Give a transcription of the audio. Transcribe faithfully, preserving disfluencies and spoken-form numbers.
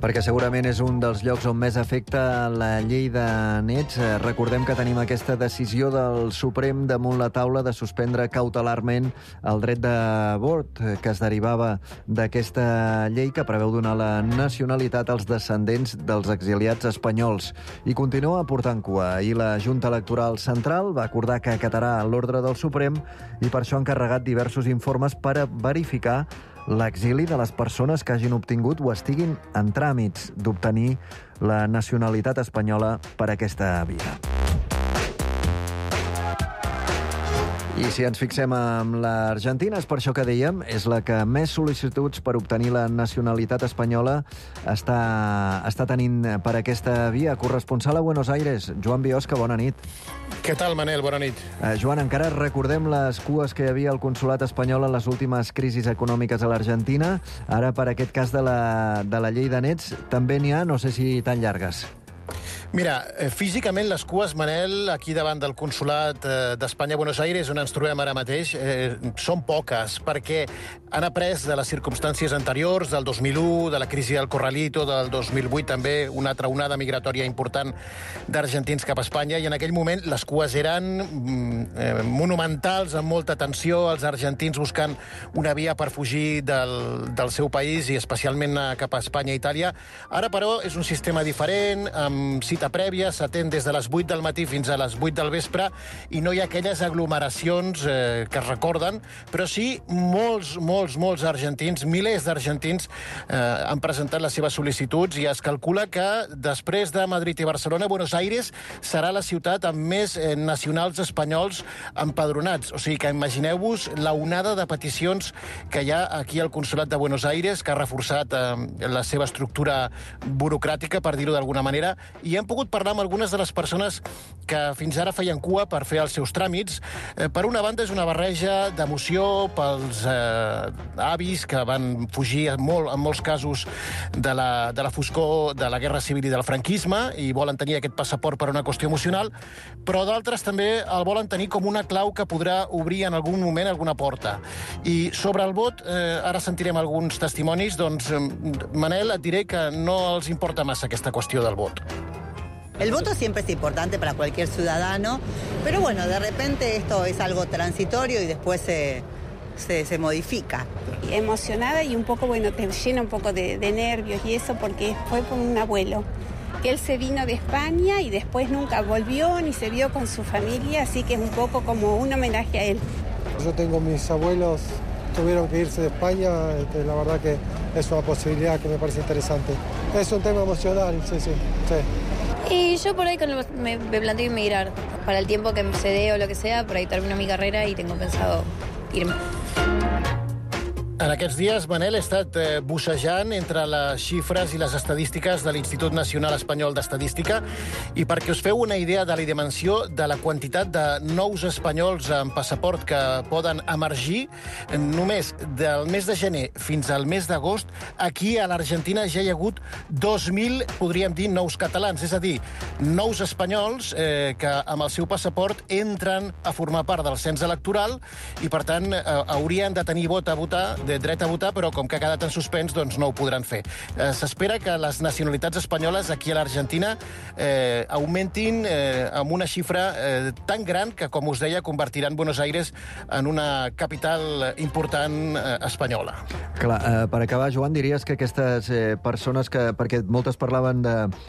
Perquè segurament és un dels llocs on més afecta la llei de nets. Recordem que tenim aquesta decisió del Suprem damunt la taula de suspendre cautelarment el dret d'avort que es derivava d'aquesta llei que preveu donar la nacionalitat als descendents dels exiliats espanyols. I continua portant cua. Ahir la Junta Electoral Central va acordar que acatarà l'ordre del Suprem i per això ha encarregat diversos informes per a verificar l'exili de les persones que hagin obtingut o estiguin en tràmits d'obtenir la nacionalitat espanyola per aquesta via. I si ens fixem en l'Argentina, és per això que dèiem, és la que més sol·licituds per obtenir la nacionalitat espanyola està, està tenint per aquesta via. Corresponsal a Buenos Aires, Joan Biosca, bona nit. Què tal, Manel? Bona nit. Eh, Joan, encara recordem les cues que hi havia al consolat espanyol en les últimes crisis econòmiques a l'Argentina. Ara, per aquest cas de la, de la llei de nets, també n'hi ha, no sé si tan llargues. Mira, físicament les cues, Manel, aquí davant del consolat d'Espanya a Buenos Aires, on ens trobem ara mateix, eh, són poques, perquè han après de les circumstàncies anteriors, del dos mil u, de la crisi del Corralito, del dos mil vuit també, una altra onada migratòria important d'argentins cap a Espanya, i en aquell moment les cues eren eh, monumentals, amb molta tensió, els argentins buscant una via per fugir del, del seu país i especialment cap a Espanya i Itàlia. Ara, però, és un sistema diferent, amb cita prèvia, s'atén des de les vuit del matí fins a les vuit del vespre i no hi ha aquelles aglomeracions eh, que es recorden, però sí molts, molts, molts argentins, milers d'argentins eh, han presentat les seves sol·licituds i es calcula que després de Madrid i Barcelona, Buenos Aires serà la ciutat amb més eh, nacionals espanyols empadronats. O sigui que imagineu-vos la onada de peticions que hi ha aquí al Consolat de Buenos Aires, que ha reforçat eh, la seva estructura burocràtica, per dir-ho d'alguna manera, i hem pogut parlar amb algunes de les persones que fins ara feien cua per fer els seus tràmits. Eh, per una banda, és una barreja d'emoció pels eh, avis que van fugir en, molt, en molts casos de la, de la foscor de la Guerra Civil i del franquisme i volen tenir aquest passaport per una qüestió emocional, però d'altres també el volen tenir com una clau que podrà obrir en algun moment alguna porta. I sobre el vot, eh, ara sentirem alguns testimonis, doncs, Manel, et diré que no els importa massa aquesta qüestió del vot. El voto siempre es importante para cualquier ciudadano, pero bueno, de repente esto es algo transitorio y después se, se, se modifica. Emocionada y un poco, bueno, te llena un poco de, de nervios y eso porque fue por un abuelo. Que él se vino de España y después nunca volvió ni se vio con su familia, así que es un poco como un homenaje a él. Yo tengo mis abuelos, tuvieron que irse de España, este, la verdad que es una posibilidad que me parece interesante. Es un tema emocional, sí, sí, sí. Y yo por ahí con lo, me, me planteo emigrar. Para el tiempo que se dé o lo que sea, por ahí termino mi carrera y tengo pensado irme. En aquests dies, Manel, he estat eh, bussejant entre les xifres i les estadístiques de l'Institut Nacional Espanyol d'Estadística i perquè us feu una idea de la dimensió de la quantitat de nous espanyols amb passaport que poden emergir, només del mes de gener fins al mes d'agost, aquí a l'Argentina ja hi ha hagut dos mil, podríem dir, nous catalans, és a dir, nous espanyols eh, que amb el seu passaport entren a formar part del cens electoral i, per tant, eh, haurien de tenir vot a votar, de dret a votar, però com que ha quedat en suspens, doncs no ho podran fer. Eh, S'espera que les nacionalitats espanyoles aquí a l'Argentina eh, augmentin eh, amb una xifra eh, tan gran que, com us deia, convertiran Buenos Aires en una capital important eh, espanyola. Clar, eh, per acabar, Joan, diries que aquestes eh, persones que, perquè moltes parlaven de,